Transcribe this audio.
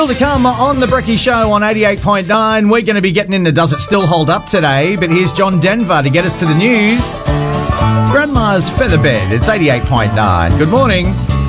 Still to come on The Brekkie Show on 88.9. We're going to be getting into Does It Still Hold Up today, but here's John Denver to get us to the news. Grandma's Featherbed, it's 88.9. Good morning.